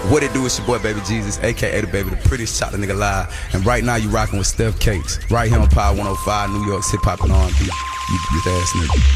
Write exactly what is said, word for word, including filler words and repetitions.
What it do? It's your boy Baby Jesus, aka the Baby, the prettiest chocolate nigga alive. And right now you rocking with Steph Cakes, right here on Power one oh five, New York's hip hop and R and B. You bitch ass nigga.